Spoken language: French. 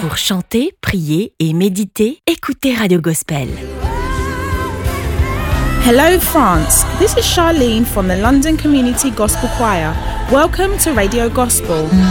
Pour chanter, prier et méditer, écoutez Radio Gospel. Hello France, this is Charlene from the London Community Gospel Choir. Welcome to Radio Gospel.